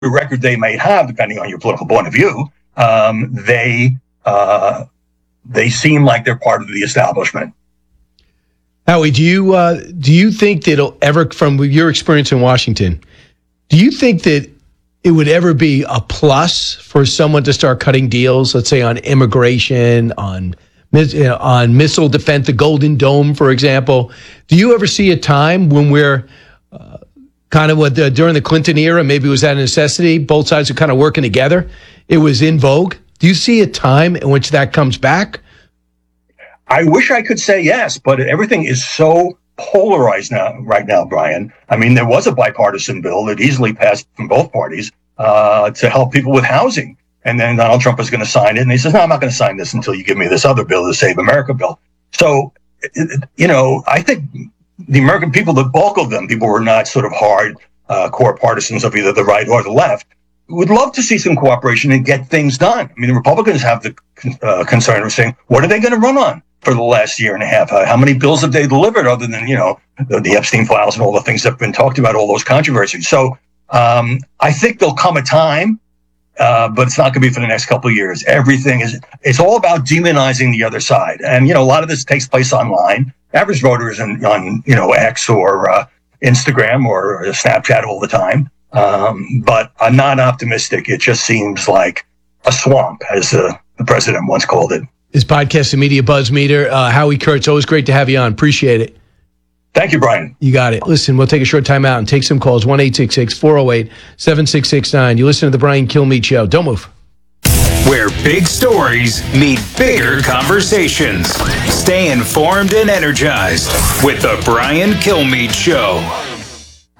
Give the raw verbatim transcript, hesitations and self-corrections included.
record they may have, depending on your political point of view, um, they uh, they seem like they're part of the establishment. Howie, do you uh, do you think that it'll ever, from your experience in Washington, do you think that it would ever be a plus for someone to start cutting deals, let's say on immigration, on on missile defense, the Golden Dome, for example? Do you ever see a time when we're uh, kind of what the, during the Clinton era, maybe it was that a necessity, both sides are kind of working together, it was in vogue? Do you see a time in which that comes back? I wish I could say yes, but everything is so polarized now, right now, Brian. I mean, there was a bipartisan bill that easily passed from both parties uh, to help people with housing. And then Donald Trump was going to sign it. And he says, no, I'm not going to sign this until you give me this other bill, the Save America bill. So, you know, I think the American people, the bulk of them, people who are not sort of hard uh, core partisans of either the right or the left, would love to see some cooperation and get things done. I mean, the Republicans have the uh, concern of saying, what are they going to run on for the last year and a half? How many bills have they delivered other than, you know, the, the Epstein files and all the things that have been talked about, all those controversies? So um, I think there'll come a time, uh, but it's not going to be for the next couple of years. Everything is, it's all about demonizing the other side. And, you know, a lot of this takes place online. Average voters on, on you know, X or uh, Instagram or Snapchat all the time. Um, but I'm not optimistic. It just seems like a swamp, as uh, the president once called it. This podcast, the Media Buzz Meter. Uh, Howie Kurtz, always great to have you on. Appreciate it. Thank you, Brian. You got it. Listen, we'll take a short time out and take some calls. one eight six six, four oh eight, seven six six nine. You listen to the Brian Kilmeade Show. Don't move. Where big stories meet bigger conversations. Stay informed and energized with the Brian Kilmeade Show.